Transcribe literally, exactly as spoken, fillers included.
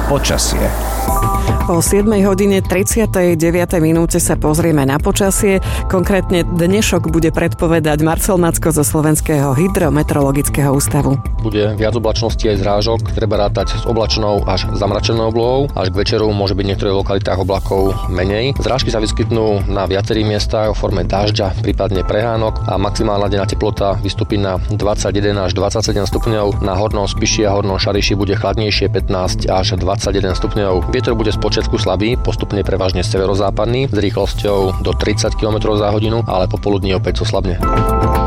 Počasie. O siedmej hodine tridsiatej deviatej minúte sa pozrieme na počasie. Konkrétne dnešok bude predpovedať Marcel Macko zo Slovenského hydrometeorologického ústavu. Bude viac oblačnosti aj zrážok, treba rátať s oblačnou až zamračenou oblohou. Až k večeru môže byť v niektorých lokalitách oblakov menej. Zrážky sa vyskytnú na viacerých miestach v forme dažďa, prípadne prehánok a maximálna denná teplota vystúpi na dvadsaťjeden až dvadsaťsedem stupňov. Na Hornom Spiši a Hornom Šariši bude chladnejšie pätnásť až dvadsaťjeden stupňov. Vietor bude spočiatku slabý, postupne prevažne severozápadný s rýchlosťou do tridsať kilometrov za hodinu, ale popoludní opäť zoslabne.